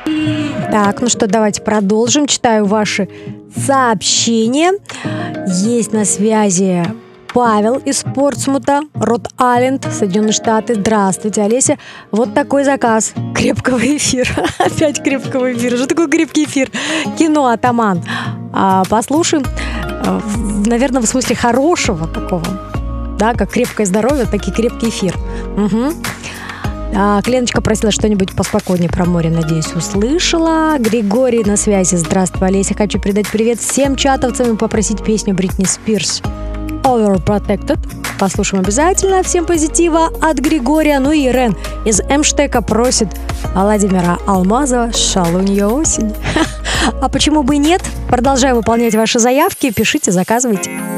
Так, ну что, давайте продолжим. Читаю ваши сообщения. Есть на связи Павел из Портсмута, Рот-Айленд, Соединенные Штаты. Здравствуйте, Олеся. Вот такой заказ крепкого эфира. Опять крепкого эфира. Что такое крепкий эфир? Кино «Атаман». Послушаем. Наверное, в смысле хорошего такого. Да, как крепкое здоровье, так и крепкий эфир. Угу. Кленочка просила что-нибудь поспокойнее про море, надеюсь, услышала. Григорий на связи. Здравствуй, Олеся. Хочу передать привет всем чатовцам и попросить песню Бритни Спирс Overprotected. Послушаем обязательно. Всем позитива от Григория. Ну и Ирен из Эмштека просит Владимира Алмазова «Шалунья осень». А почему бы и нет? Продолжаю выполнять ваши заявки. Пишите, заказывайте.